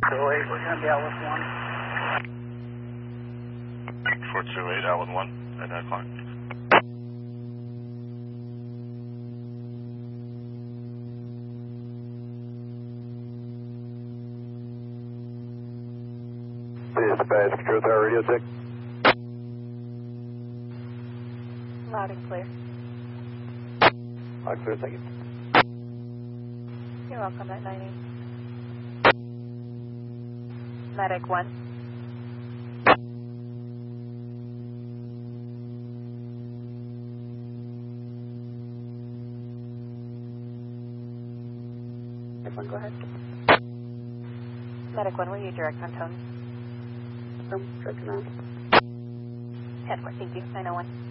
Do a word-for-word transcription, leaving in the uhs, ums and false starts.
two eight, we're going to be out with one. four two eight, out with one, at nine o'clock. Dispatch, Control Tower, radio check. Loud and clear. Loud and clear, thank you. You're welcome at nine eight. Medic one. Medic one, go ahead. Medic one, will you direct on tone? I'm checking out. ten four, thank you. nine oh one.